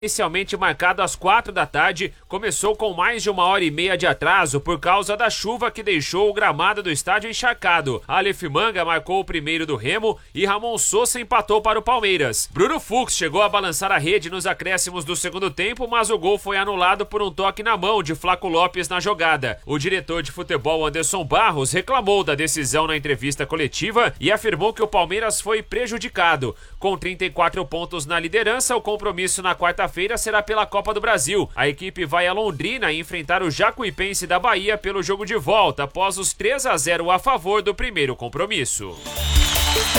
Inicialmente marcado às 4 da tarde, começou com mais de 1h30 de atraso por causa da chuva que deixou o gramado do estádio encharcado. Aleph Manga marcou o primeiro do Remo e Ramon Sousa empatou para o Palmeiras. Bruno Fux chegou a balançar a rede nos acréscimos do segundo tempo, mas o gol foi anulado por um toque na mão de Flaco Lopes na jogada. O diretor de futebol Anderson Barros reclamou da decisão na entrevista coletiva e afirmou que o Palmeiras foi prejudicado. Com 34 pontos na liderança, o compromisso na quarta-feira será pela Copa do Brasil. A equipe vai a Londrina enfrentar o Jacuipense da Bahia pelo jogo de volta, após os 3-0 a favor do primeiro compromisso.